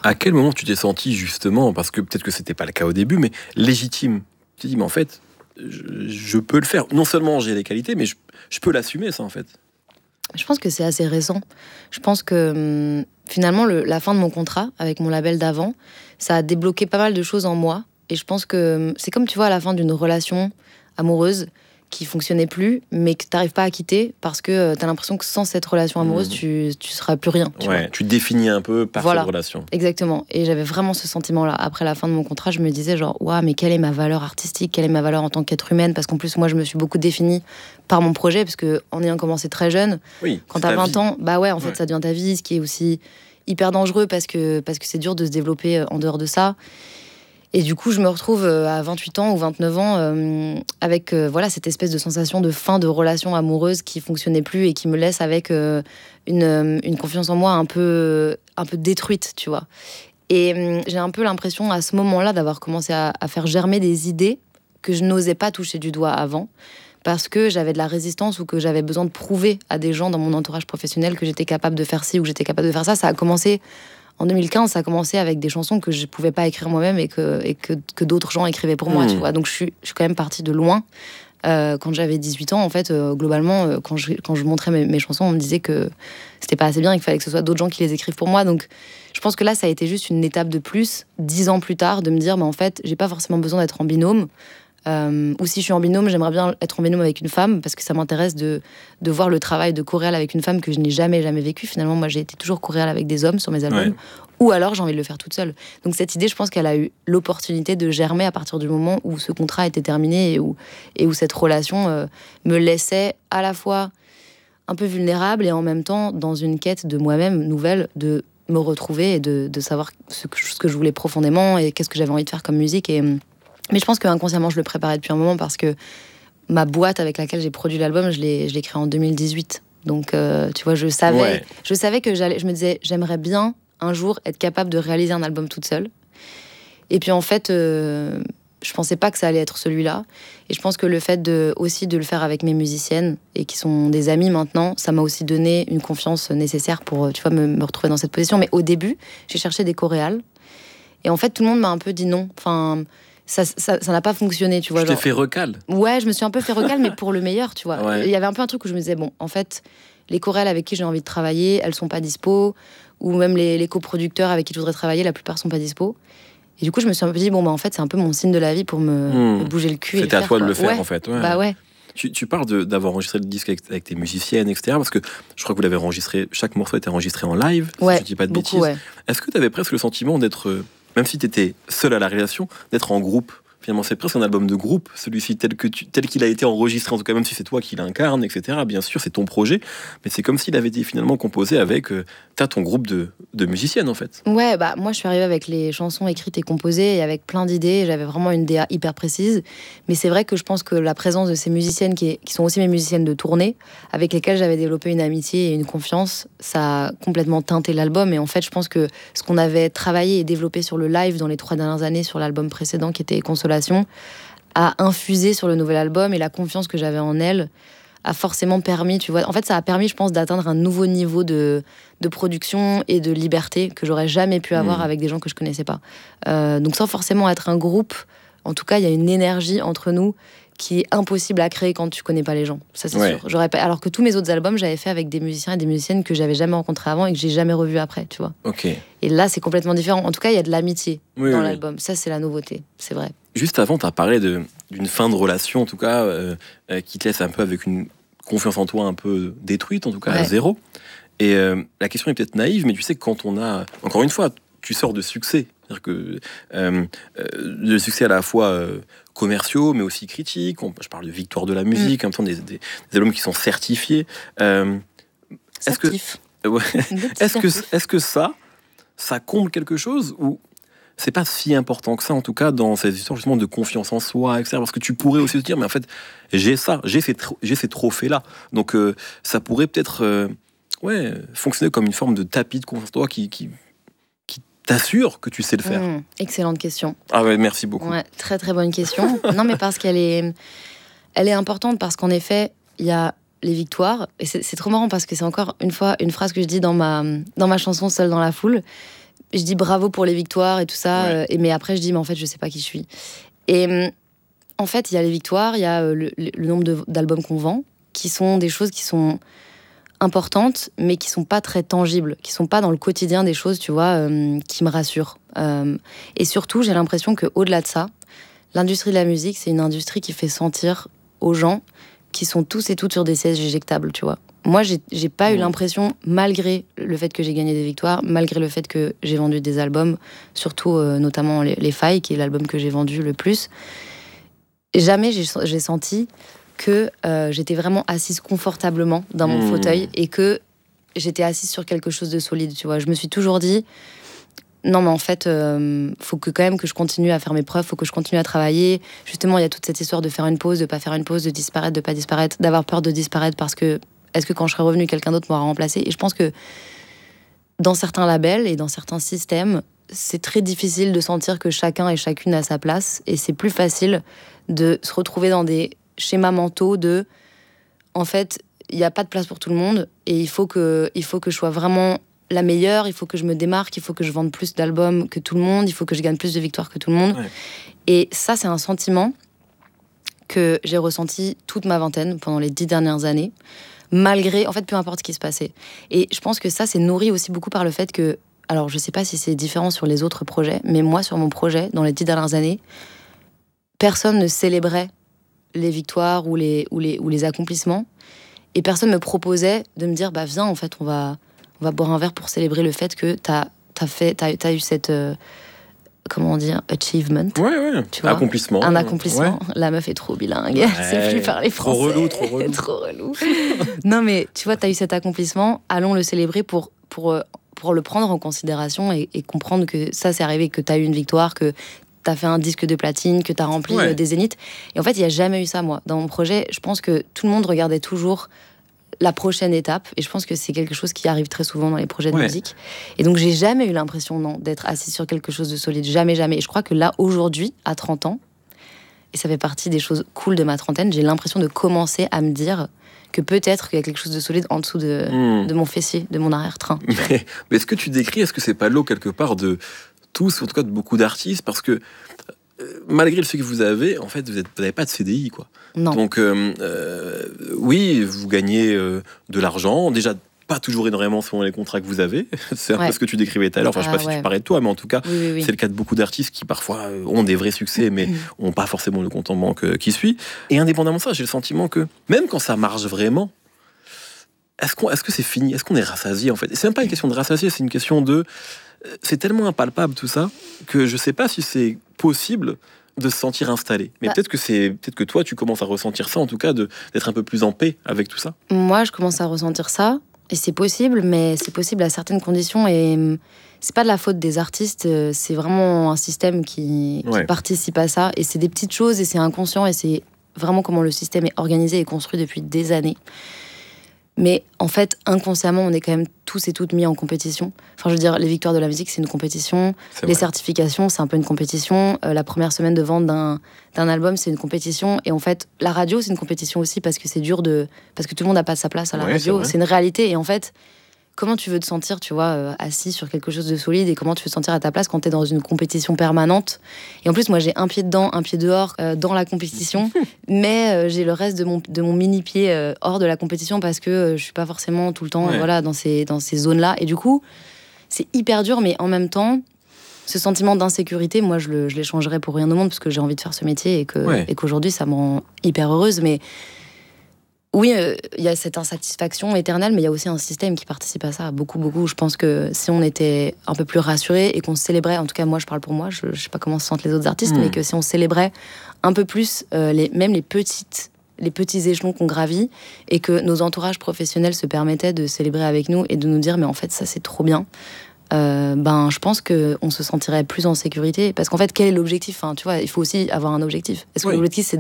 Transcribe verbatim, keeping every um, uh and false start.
À quel moment tu t'es senti justement, parce que peut-être que c'était pas le cas au début, mais légitime? Tu t'es dit, mais en fait, je, je peux le faire. Non seulement j'ai les qualités, mais je, je peux l'assumer, ça, en fait. Je pense que c'est assez récent. Je pense que hum, finalement, le, la fin de mon contrat avec mon label d'avant, ça a débloqué pas mal de choses en moi. Et je pense que hum, c'est comme, tu vois, à la fin d'une relation amoureuse qui fonctionnait plus, mais que t'arrives pas à quitter parce que euh, t'as l'impression que sans cette relation amoureuse, Mmh. tu, tu seras plus rien. Tu Ouais, vois. tu te définis un peu par Voilà. cette relation. Exactement. Et j'avais vraiment ce sentiment-là. Après la fin de mon contrat, je me disais genre, waouh, mais quelle est ma valeur artistique? Quelle est ma valeur en tant qu'être humaine? Parce qu'en plus, moi, je me suis beaucoup définie par mon projet, parce que en ayant commencé très jeune, Oui, quand c'est t'as ta vingt vie. ans, bah ouais, en fait, Ouais. ça devient ta vie, ce qui est aussi hyper dangereux parce que, parce que c'est dur de se développer euh, en dehors de ça. Et du coup, je me retrouve euh, à vingt-huit ans ou vingt-neuf ans euh, avec euh, voilà, cette espèce de sensation de fin de relation amoureuse qui fonctionnait plus et qui me laisse avec euh, une, euh, une confiance en moi un peu, un peu détruite, tu vois. Et euh, j'ai un peu l'impression à ce moment-là d'avoir commencé à, à faire germer des idées que je n'osais pas toucher du doigt avant, parce que j'avais de la résistance ou que j'avais besoin de prouver à des gens dans mon entourage professionnel que j'étais capable de faire ci ou que j'étais capable de faire ça. Ça a commencé en deux mille quinze, ça a commencé avec des chansons que je pouvais pas écrire moi-même et que, et que, que d'autres gens écrivaient pour moi, Mmh. tu vois. Donc je suis, je suis quand même partie de loin. Euh, quand j'avais dix-huit ans, en fait, euh, globalement, euh, quand, je, quand je montrais mes, mes chansons, on me disait que c'était pas assez bien et qu'il fallait que ce soit d'autres gens qui les écrivent pour moi. Donc je pense que là, ça a été juste une étape de plus, dix ans plus tard, de me dire, bah, en fait, j'ai pas forcément besoin d'être en binôme. Euh, ou si je suis en binôme, j'aimerais bien être en binôme avec une femme parce que ça m'intéresse de, de voir le travail de choréal avec une femme que je n'ai jamais, jamais vécu. Finalement, moi, j'ai été toujours choréal avec des hommes sur mes albums. Ouais. Ou alors, j'ai envie de le faire toute seule. Donc, cette idée, je pense qu'elle a eu l'opportunité de germer à partir du moment où ce contrat était terminé et où, et où cette relation euh, me laissait à la fois un peu vulnérable et en même temps dans une quête de moi-même nouvelle, de me retrouver et de, de savoir ce que, ce que je voulais profondément et qu'est-ce que j'avais envie de faire comme musique. Et, mais je pense qu'inconsciemment, je le préparais depuis un moment parce que ma boîte avec laquelle j'ai produit l'album, je l'ai, je l'ai créée en deux mille dix-huit. Donc, euh, tu vois, je savais, Ouais. je savais que j'allais... Je me disais, j'aimerais bien, un jour, être capable de réaliser un album toute seule. Et puis, en fait, euh, je pensais pas que ça allait être celui-là. Et je pense que le fait de, aussi de le faire avec mes musiciennes, et qui sont des amies maintenant, ça m'a aussi donné une confiance nécessaire pour, tu vois, me, me retrouver dans cette position. Mais au début, j'ai cherché des choréales. Et en fait, tout le monde m'a un peu dit non. Enfin... Ça, ça, ça n'a pas fonctionné, tu vois. Tu t'es genre... fait recal. Ouais, je me suis un peu fait recal, mais pour le meilleur, tu vois. Ouais. Il y avait un peu un truc où je me disais, bon, en fait, les choréales avec qui j'ai envie de travailler, elles sont pas dispo, ou même les, les coproducteurs avec qui je voudrais travailler, la plupart sont pas dispo. Et du coup, je me suis un peu dit, bon, bah, en fait, c'est un peu mon signe de la vie pour me, Mmh. me bouger le cul. C'était et à le toi faire, de quoi. le faire, Ouais. en fait. Ouais. Bah ouais. Tu, tu parles de, d'avoir enregistré le disque avec, avec tes musiciennes, et cetera. Parce que je crois que vous l'avez enregistré, chaque morceau était enregistré en live, Ouais, si je dis pas de beaucoup, bêtises. ouais. Est-ce que tu avais presque le sentiment d'être, euh, même si tu étais seul à la réalisation, d'être en groupe? Finalement, c'est presque un album de groupe, celui-ci tel, que tu, tel qu'il a été enregistré, en tout cas, même si c'est toi qui l'incarne, et cetera. Bien sûr, c'est ton projet, mais c'est comme s'il avait été finalement composé avec euh, t'as ton groupe de, de musiciennes, en fait. Ouais, bah moi je suis arrivée avec les chansons écrites et composées et avec plein d'idées. J'avais vraiment une D A hyper précise. Mais c'est vrai que je pense que la présence de ces musiciennes qui, est- qui sont aussi mes musiciennes de tournée, avec lesquelles j'avais développé une amitié et une confiance, ça a complètement teinté l'album. Et en fait, je pense que ce qu'on avait travaillé et développé sur le live dans les trois dernières années sur l'album précédent qui était Consolation a infusé sur le nouvel album, et la confiance que j'avais en elles a forcément permis, tu vois, en fait ça a permis, je pense, d'atteindre un nouveau niveau de, de production et de liberté que j'aurais jamais pu avoir Mmh. avec des gens que je connaissais pas. Euh, donc sans forcément être un groupe, en tout cas il y a une énergie entre nous qui est impossible à créer quand tu connais pas les gens, ça c'est Ouais. sûr. J'aurais pas... Alors que tous mes autres albums, j'avais fait avec des musiciens et des musiciennes que j'avais jamais rencontrés avant et que j'ai jamais revus après, tu vois. Ok. Et là c'est complètement différent. En tout cas il y a de l'amitié Oui, dans oui, oui. l'album, ça c'est la nouveauté, c'est vrai. Juste avant, tu as parlé de, d'une fin de relation, en tout cas, euh, euh, qui te laisse un peu avec une confiance en toi un peu détruite, en tout cas à Ouais. zéro. Et euh, la question est peut-être naïve, mais tu sais que quand on a, encore une fois, tu sors de succès, c'est-à-dire que euh, euh, de succès à la fois euh, commerciaux, mais aussi critiques. On- je parle de victoire de la musique, en même temps des, des, des albums qui sont certifiés. Euh, est-ce que, Certif. ouais, Un beau petit est-ce que, certif. est-ce que ça, ça comble quelque chose ou c'est pas si important que ça, en tout cas, dans ces histoires justement de confiance en soi, et cetera. Parce que tu pourrais aussi te dire, mais en fait, j'ai ça, j'ai ces, tro- j'ai ces trophées-là. Donc, euh, ça pourrait peut-être euh, ouais, fonctionner comme une forme de tapis de confiance en toi qui, qui, qui t'assure que tu sais le faire. Mmh, excellente question. Ah ouais, merci beaucoup. Ouais, très très bonne question. Non, mais parce qu'elle est, elle est importante parce qu'en effet, il y a les victoires, et c'est, c'est trop marrant parce que c'est encore une fois une phrase que je dis dans ma, dans ma chanson Seule dans la foule. je dis bravo pour les victoires et tout ça, Ouais. euh, et, mais après je dis mais en fait je sais pas qui je suis. Et euh, en fait il y a les victoires, il y a euh, le, le nombre de, d'albums qu'on vend, qui sont des choses qui sont importantes, mais qui sont pas très tangibles, qui sont pas dans le quotidien des choses, tu vois, euh, qui me rassurent. Euh, et surtout j'ai l'impression que au-delà de ça, l'industrie de la musique, c'est une industrie qui fait sentir aux gens qui sont tous et toutes sur des sièges éjectables, tu vois. Moi, j'ai, j'ai pas mmh. eu l'impression, malgré le fait que j'ai gagné des victoires, malgré le fait que j'ai vendu des albums, surtout euh, notamment Les, Les Failles, qui est l'album que j'ai vendu le plus, jamais j'ai, j'ai senti que euh, j'étais vraiment assise confortablement dans mon mmh. fauteuil et que j'étais assise sur quelque chose de solide, tu vois. Je me suis toujours dit, non, mais en fait, euh, faut que quand même que je continue à faire mes preuves, faut que je continue à travailler. Justement, il y a toute cette histoire de faire une pause, de pas faire une pause, de disparaître, de pas disparaître, d'avoir peur de disparaître parce que est-ce que quand je serai revenue, quelqu'un d'autre m'aura remplacé ? Et je pense que dans certains labels et dans certains systèmes, c'est très difficile de sentir que chacun et chacune a sa place. Et c'est plus facile de se retrouver dans des schémas mentaux de, en fait, il n'y a pas de place pour tout le monde et il faut que, il faut que je sois vraiment la meilleure, il faut que je me démarque, il faut que je vende plus d'albums que tout le monde, il faut que je gagne plus de victoires que tout le monde. Ouais. Et ça, c'est un sentiment que j'ai ressenti toute ma vingtaine, pendant les dix dernières années, malgré, en fait, peu importe ce qui se passait. Et je pense que ça, c'est nourri aussi beaucoup par le fait que, alors je sais pas si c'est différent sur les autres projets, mais moi, sur mon projet, dans les dix dernières années, personne ne célébrait les victoires ou les, ou les, ou les accomplissements, et personne me proposait de me dire, bah viens, en fait, on va... on va boire un verre pour célébrer le fait que t'as, t'as, fait, t'as, t'as eu cette... Euh, comment dire, achievement. Ouais, ouais. Tu vois, accomplissement. Un accomplissement. Ouais. La meuf est trop bilingue. Ouais. Elle sait plus parler français. Trop relou, trop relou. trop relou. Non, mais tu vois, t'as eu cet accomplissement. Allons le célébrer pour, pour, pour le prendre en considération et, et comprendre que ça, c'est arrivé, que t'as eu une victoire, que t'as fait un disque de platine, que t'as rempli ouais. des zéniths. Et en fait, il n'y a jamais eu ça, moi. Dans mon projet, je pense que tout le monde regardait toujours la prochaine étape, et je pense que c'est quelque chose qui arrive très souvent dans les projets de ouais. musique. Et donc j'ai jamais eu l'impression non, d'être assise sur quelque chose de solide, jamais, jamais. Et je crois que là, aujourd'hui, à trente ans, et ça fait partie des choses cool de ma trentaine, j'ai l'impression de commencer à me dire que peut-être qu'il y a quelque chose de solide en dessous de, mmh. de mon fessier, de mon arrière-train. Mais, mais ce que tu décris, est-ce que c'est pas l'eau quelque part de tous, en tout cas de beaucoup d'artistes, parce que malgré le fait que vous avez, en fait, vous n'avez pas de C D I, quoi. Non. Donc, euh, euh, oui, vous gagnez euh, de l'argent. Déjà, pas toujours énormément selon les contrats que vous avez. C'est un ouais. peu ce que tu décrivais tout à l'heure. Enfin, je ne sais pas ah, si ouais. tu parlais de toi, mais en tout cas, oui, oui, oui. c'est le cas de beaucoup d'artistes qui, parfois, ont des vrais succès, mais n'ont pas forcément le compte en banque qui suit. Et indépendamment de ça, j'ai le sentiment que, même quand ça marche vraiment, est-ce, qu'on, est-ce que c'est fini ? Est-ce qu'on est rassasié, en fait ? Et c'est même pas une question de rassasié, c'est une question de... C'est tellement impalpable, tout ça, que je ne sais pas si c'est possible de se sentir installé. Mais bah, peut-être que c'est peut-être que toi, tu commences à ressentir ça, en tout cas, de, d'être un peu plus en paix avec tout ça. Moi, je commence à ressentir ça, et c'est possible, mais c'est possible à certaines conditions, et c'est pas de la faute des artistes, c'est vraiment un système qui, qui ouais. participe à ça, et c'est des petites choses, et c'est inconscient, et c'est vraiment comment le système est organisé et construit depuis des années. Mais en fait, inconsciemment, on est quand même tous et toutes mis en compétition. Enfin, je veux dire, les victoires de la musique, c'est une compétition. C'est les vrai. Certifications, c'est un peu une compétition. Euh, la première semaine de vente d'un, d'un album, c'est une compétition. Et en fait, la radio, c'est une compétition aussi parce que c'est dur de... Parce que tout le monde n'a pas sa place à la ouais, radio. C'est, c'est une réalité. Et en fait, comment tu veux te sentir, tu vois, euh, assis sur quelque chose de solide, et comment tu veux te sentir à ta place quand t'es dans une compétition permanente. Et en plus, moi, j'ai un pied dedans, un pied dehors euh, dans la compétition, mais euh, j'ai le reste de mon, de mon mini-pied euh, hors de la compétition parce que euh, je suis pas forcément tout le temps ouais. voilà, dans ces, dans ces zones-là. Et du coup, c'est hyper dur, mais en même temps, ce sentiment d'insécurité, moi, je, le, je l'échangerais pour rien au monde parce que j'ai envie de faire ce métier et, que, ouais. et qu'aujourd'hui, ça me rend hyper heureuse, mais... Oui, il euh, y a cette insatisfaction éternelle, mais il y a aussi un système qui participe à ça, beaucoup, beaucoup. Je pense que si on était un peu plus rassurés et qu'on célébrait, en tout cas moi je parle pour moi, je ne sais pas comment se sentent les autres artistes, mmh. mais que si on célébrait un peu plus, euh, les, même les, petites, les petits échelons qu'on gravit, et que nos entourages professionnels se permettaient de célébrer avec nous et de nous dire mais en fait ça c'est trop bien, euh, ben je pense qu'on se sentirait plus en sécurité. Parce qu'en fait, quel est l'objectif ? Enfin, tu vois, il faut aussi avoir un objectif. Est-ce que oui. l'objectif c'est